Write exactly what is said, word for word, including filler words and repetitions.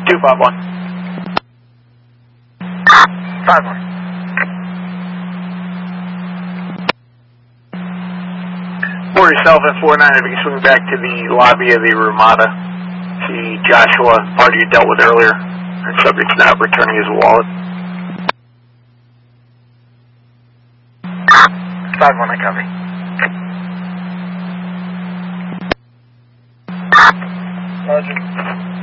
two five one. five one. For yourself at four nine, if you can swing back to the lobby of the Ramada. See Joshua, party you dealt with earlier. Our subject's not returning his wallet. five one, I copy. Roger.